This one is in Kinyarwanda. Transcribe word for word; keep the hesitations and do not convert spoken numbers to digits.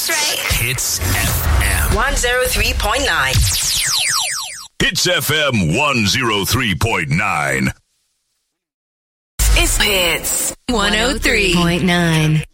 right. Hits F M. one oh three point nine. Hits F M one oh three point nine. It's Hits one oh three point nine.